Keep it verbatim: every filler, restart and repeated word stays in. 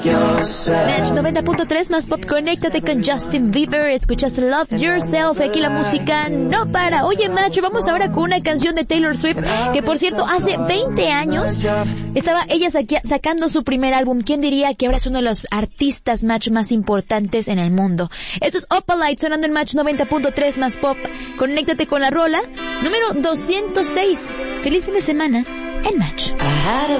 Match noventa punto tres más pop, conéctate con Justin Bieber. Escuchas Love Yourself. Aquí la música no para. Oye, Match, vamos ahora con una canción de Taylor Swift, que por cierto, hace veinte años estaba ella saquea- sacando su primer álbum. ¿Quién diría que ahora es uno de los artistas, Match, más importantes en el mundo? Esto es Opalite sonando en Match noventa punto tres más pop. Conéctate con la rola número doscientos seis. Feliz fin de semana en Match.